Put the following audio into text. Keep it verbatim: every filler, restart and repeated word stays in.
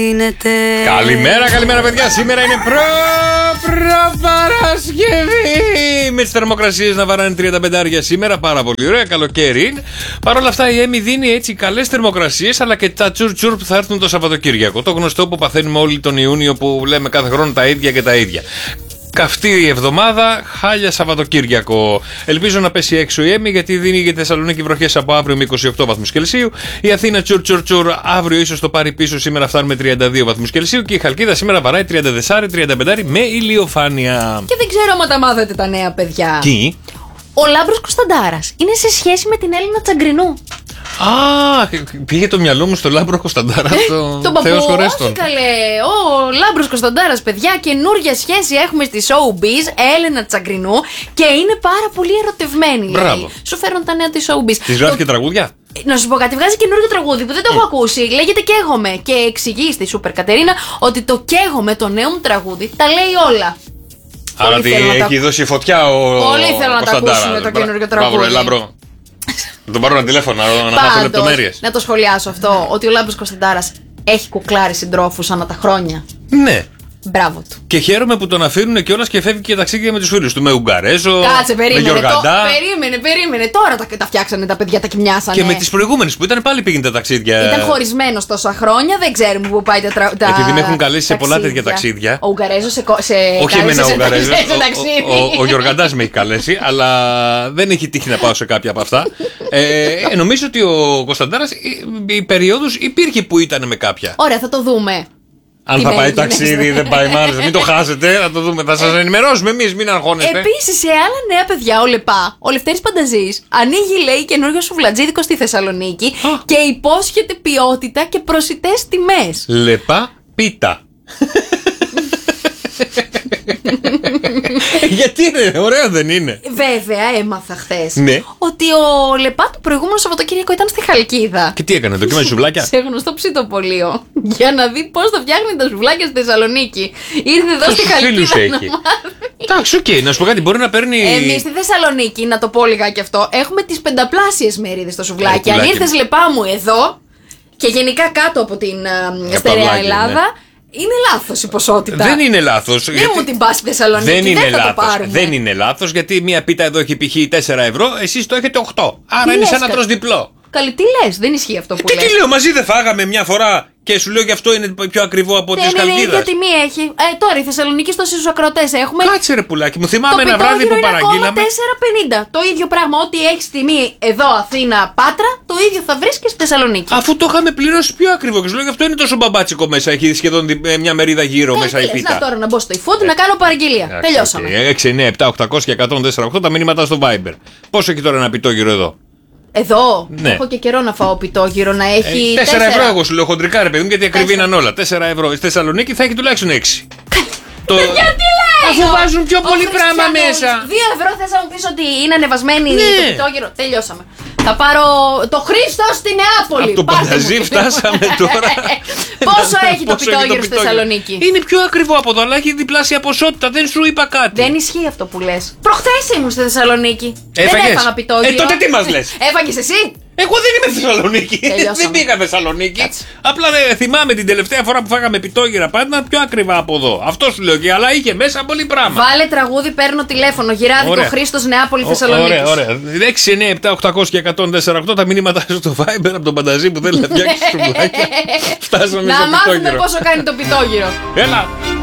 Καλημέρα, καλημέρα παιδιά. Σήμερα είναι προ, προ Παρασκευή. Με τις θερμοκρασίες να βαράνε τριάντα πέντε σήμερα. Πάρα πολύ ωραία, καλοκαίρι. Παρ' όλα αυτά η Έμι δίνει έτσι καλές θερμοκρασίες, αλλά και τα τσουρ τσουρ που θα έρθουν το Σαββατοκύριακο. Το γνωστό που παθαίνουμε όλοι τον Ιούνιο, που λέμε κάθε χρόνο τα ίδια και τα ίδια. Καυτή η εβδομάδα, χάλια Σαββατοκύριακο. Ελπίζω να πέσει έξω η Έμι, γιατί δίνει για τη Θεσσαλονίκη βροχές από αύριο με είκοσι οκτώ βαθμούς Κελσίου. Η Αθήνα τσουρ τσουρ τσουρ, αύριο ίσως το πάρει πίσω. Σήμερα φτάνουμε τριάντα δύο βαθμούς Κελσίου. Και η Χαλκίδα σήμερα βαράει τριάντα τέσσερα τριάντα πέντε με ηλιοφάνεια. Και δεν ξέρω άμα τα μάθετε τα νέα παιδιά. Τι? Ο Λάμπρος Κωνσταντάρας είναι σε σχέση με την Έλληνα Τσαγκρινού. Α, πήγε το μυαλό μου στο Λάμπρο Κωνσταντάρα, το Θεός χωρέστον. Όχι καλέ, ο Λάμπρος Κωνσταντάρας, παιδιά, καινούργια σχέση έχουμε στη Showbiz, Έλενα Τσαγκρινού, και είναι πάρα πολύ ερωτευμένη. Μπράβο. Σου φέρνουν τα νέα της Showbiz. Της γράφει και τραγούδια. Να σου πω κάτι, βγάζει καινούργιο τραγούδι που δεν το έχω ακούσει. Λέγεται Καίγομαι. Και εξηγεί στη Σούπερ Κατερίνα ότι το Καίγομαι, το νέο μου τραγούδι, τα λέει όλα. Άρα ότι έχει τα... δώσει φωτιά ο. Πολύ θέλω να τα ακούσουμε το καινούργιο τραγούδι. Μπράβο, Λάμπρο. Να τον πάρω ένα τηλέφωνο να μάθω λεπτομέρειες. Να το σχολιάσω αυτό, ότι ο Λάμπρος Κωνσταντάρας έχει κουκλάρει συντρόφους ανά τα χρόνια. Ναι. Μπράβο του. Και χαίρομαι που τον αφήνουν κιόλας και φεύγει και ταξίδια με τους φίλους του. Με Ουγγαρέζο, Κάτσε, περίμενε, με Γιοργαντά. Το, περίμενε, περίμενε. Τώρα τα, τα φτιάξανε τα παιδιά, τα κοιμιάσανε. Και με τις προηγούμενες που ήταν πάλι πήγαινε τα ταξίδια. Ήταν χωρισμένος τόσα χρόνια, δεν ξέρουμε πού πάει τα ταξίδια. Επειδή με έχουν καλέσει σε πολλά τέτοια ταξίδια. Ο Ουγγαρέζος σε, σε όχι εμένα ο Ουγγαρέζος. Ο, ο, ο, ο Γιοργαντάς με έχει καλέσει, αλλά δεν έχει τύχει να πάω σε κάποια από αυτά. ε, νομίζω ότι ο Κωνσταντάρας η περίοδος υπήρχε που ήταν με κάποια. Ωραία, θα το δούμε. Αν τι θα πάει ταξίδι ή δεν πάει, μάλιστα. Μην το χάσετε, θα το δούμε. Θα σας ενημερώσουμε εμείς, μην αγχώνεστε. Επίσης, σε άλλα νέα παιδιά, ο Λεπά, ο Λευτέρης Πανταζής, ανοίγει, λέει, καινούριο σουβλατζίδικο στη Θεσσαλονίκη Α. και υπόσχεται ποιότητα και προσιτές τιμές. Λεπά πίτα. Γιατί είναι, ωραίο δεν είναι? Βέβαια, έμαθα χθες ναι. ότι ο Λεπά του προηγούμενου Σαββατοκύριακο ήταν στη Χαλκίδα. Και τι έκανε, δοκίμασε σουβλάκια? Σε γνωστό ψητοπολείο. Για να δει πώς θα φτιάχνει τα σουβλάκια στη Θεσσαλονίκη. Ήρθε εδώ στη Χαλκίδα. Εντάξει, οκ, να σου πω κάτι, μπορεί να παίρνει. Εμείς στη Θεσσαλονίκη, να το πω λιγάκι αυτό, έχουμε τις πενταπλάσιες μερίδες στο σουβλάκι. Αν ήρθες, Λεπά μου, εδώ και γενικά κάτω από την στερεά Ελλάδα. Είναι λάθος η ποσότητα. Δεν είναι λάθος. Δεν γιατί... μου την πας στη Θεσσαλονίκη. Δεν είναι δεν λάθος. Δεν είναι λάθος, γιατί μία πίτα εδώ έχει π.χ. τέσσερα ευρώ, εσείς το έχετε οκτώ. Άρα τι είναι σαν να τρως διπλό. Καλή, τι λες, δεν ισχύει αυτό που και λες. Τι λέω, μαζί δεν φάγαμε μια φορά και σου λέω γι' αυτό είναι πιο ακριβό από τις Χαλκίδας. Δεν είναι ίδια τιμή έχει. Ε, τώρα η Θεσσαλονίκη στου ακροατές έχουμε. Κάτσε ρε πουλάκι μου, θυμάμαι ένα βράδυ που παραγγείλαμε. τέσσερα πενήντα. Το ίδιο πράγμα, ό,τι έχει τιμή εδώ Αθήνα Πάτρα, το ίδιο θα βρεις και στη Θεσσαλονίκη. Αφού το είχαμε πληρώσει πιο ακριβό και σου λέω γι' αυτό είναι τόσο μπαμπάτσικο μέσα. Έχει σχεδόν μια μερίδα γύρω μέσα η πίτα. Να τώρα να μπω στο eFood να κάνω παραγγελία. Τελειώσαμε. έξι εννιά επτά οκτακόσια εκατόν τέσσερα οκτώ τα μηνύματα στο Viber. Πόσο έχει τώρα ένα πιτόγυρο εδώ? Εδώ ναι. Έχω και καιρό να φάω πιτόγυρο να έχει. Ε, τέσσερα ευρώ εγώ σου λέω χοντρικά ρε παιδί μου, γιατί ακριβήναν όλα. τέσσερα ευρώ. Στη Θεσσαλονίκη θα έχει τουλάχιστον έξι. Το... Γιατί λέει! Αφού βάζουν πιο πολύ πράγμα μέσα. δύο ευρώ θες να μου πεις ότι είναι ανεβασμένη ναι. το πιτόγυρο. Τελειώσαμε. Θα πάρω το Χρήστο στη Νεάπολη. Από το Πανταζή φτάσαμε τώρα. Πόσο έχει το πιτόγυρο στη Θεσσαλονίκη? Είναι πιο ακριβό από εδώ, αλλά έχει διπλάσια ποσότητα. Δεν σου είπα κάτι. Δεν ισχύει αυτό που λες. Προχθές ήμουν στη Θεσσαλονίκη. Έφαγες? Δεν έφαγα πιτόγυρο. Ε, τότε τι μας λες? Έφαγες εσύ? Εγώ δεν είμαι Θεσσαλονίκη. Δεν πήγα Θεσσαλονίκη. Έτσι. Απλά δεν θυμάμαι την τελευταία φορά που φάγαμε πιτόγυρα πάντα ήταν πιο ακριβά από εδώ. Αυτό σου λέω και αλλά είχε μέσα πολύ πράγμα. Βάλε τραγούδι, παίρνω τηλέφωνο. Γυράδικο Χρήστος Νεάπολη Θεσσαλονίκη. Ωραία, ωραία. έξι εννιά επτά οκτακόσια εκατόν τέσσερα οκτώ τα μηνύματα στο Viber από τον Πανταζή που θέλει να φτιάξει σουβλάκια. Φτάσαμε στο πιτόγυρο. Να μάθουμε πόσο κάνει το πιτόγυρο. Έλα.